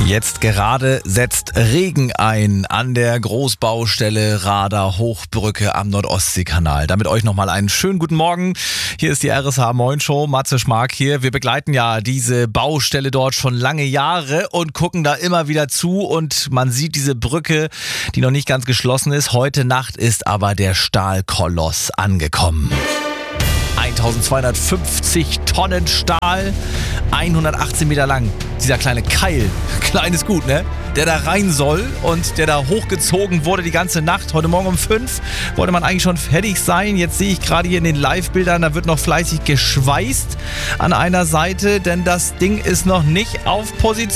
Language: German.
Jetzt gerade setzt Regen ein an der Großbaustelle Rader-Hochbrücke am Nordostseekanal. Damit euch nochmal einen schönen guten Morgen. Hier ist die RSH Moin Show, Matze Schmark hier. Wir begleiten ja diese Baustelle dort schon lange Jahre und gucken da immer wieder zu. Und man sieht diese Brücke, die noch nicht ganz geschlossen ist. Heute Nacht ist aber der Stahlkoloss angekommen. 1250 Tonnen Stahl, 118 Meter lang. Dieser kleine Keil, klein ist gut, ne? Der da rein soll und der da hochgezogen wurde die ganze Nacht. Heute Morgen um 5 wollte man eigentlich schon fertig sein. Jetzt sehe ich gerade hier in den Live-Bildern, da wird noch fleißig geschweißt an einer Seite, denn das Ding ist noch nicht auf Position.